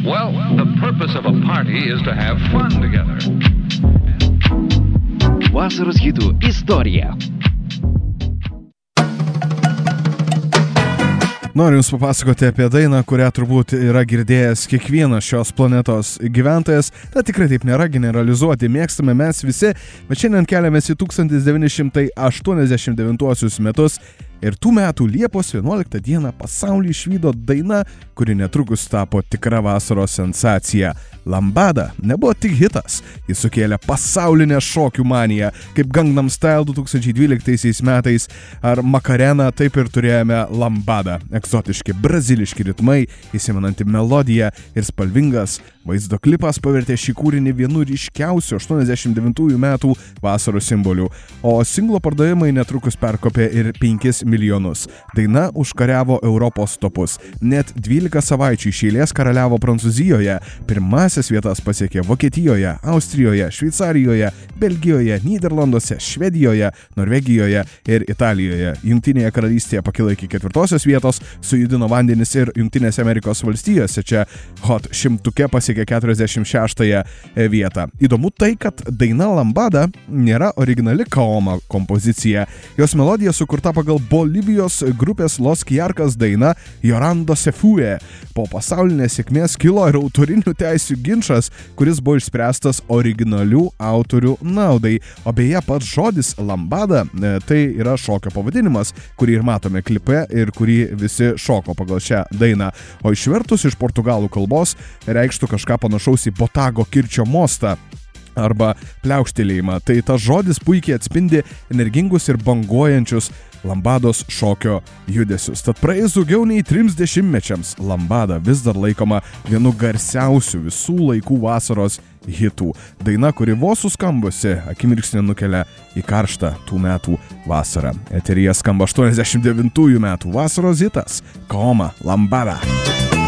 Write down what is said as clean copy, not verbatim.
Well, the purpose of a party is to have fun together. Vasaros hitų istorija. Noriu Jums papasakoti apie dainą, kurią turbūt yra girdėjęs kiekvienas šios planetos gyventojas. Tikrai taip nėra, generalizuoti mėgstame mes visi, bet šiandien keliamės į 1989 metus ir tų metų Liepos 11 dieną pasaulį išvydo daina, kuri netrukus tapo tikra vasaros sensacija. Lambada nebuvo tik hitas, jis sukėlė pasaulinę šokių maniją, kaip Gangnam Style 2012 metais ar Macarena, taip ir turėjome Lambada. Egzotiški braziliški ritmai, įsimenanti melodija ir spalvingas vaizdo klipas pavertė šį kūrinį vienu ryškiausių 89 metų vasaros simbolių, o singlo pardavimai netrukus perkopė ir 5 milijonus. Daina užkariavo Europos topus. Net 12 savaičių iš eilės karaliavo Prancūzijoje, pirmasias vietas pasiekė Vokietijoje, Austrijoje, Šveicarijoje, Belgijoje, Nyderlanduose, Švedijoje, Norvegijoje ir Italijoje. Jungtinėje karalystėje pakilo iki 4 vietos, sujudino vandenis ir Jungtinėse Amerikos valstijose, čia Hot 100 pasiekė 46 vietą. Įdomu tai, kad daina Lambada nėra originali Kaoma kompozicija. Jos melodija sukurta pagal Bolivijos grupės Los Kiarkas dainą Llorando se fue. Po pasaulinės sėkmės kilo ir autorinių teisių ginčas, kuris buvo išspręstas originalių autorių naudai. O beje, pats žodis Lambada tai yra šokio pavadinimas, kurį ir matome klipe ir kurį visi šoko pagal šią dainą. O išvertus iš portugalų kalbos reikštų kažką panašaus į botago kirčio mostą arba pliaukštelėjimą. Tai tas žodis puikiai atspindi energingus ir banguojančius Lambados šokio judesius. Tad praėjus daugiau nei 30 mečiams Lambada vis dar laikoma vienu garsiausių visų laikų vasaros hitų. Daina, kuri vos suskambusi akimirksnį nukelia į karštą tų metų vasarą. Eteryje skamba 89 metų vasaros hitas Kaoma Lambada.